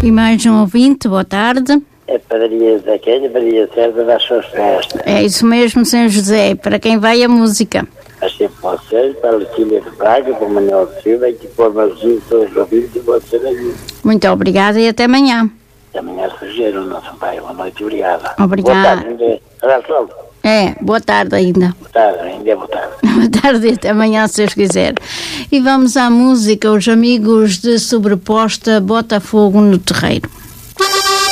E mais um ouvinte, boa tarde. É padaria da Quênia, padaria certa das suas festas. É isso mesmo, São José, para quem vai a música. Achei para vocês, para a Lucília de Braga, para o Manuel Silva, e que for Marzinho, todos os ouvintes e vocês aí. Muito obrigada e até amanhã. Até amanhã, Rogério, o nosso pai. Boa noite, obrigada. Obrigada. Boa tarde, boa tarde ainda. Boa tarde, ainda é boa tarde. Boa tarde e até amanhã, se Deus quiser. E vamos à música, os amigos de Sobreposta, Botafogo no Terreiro.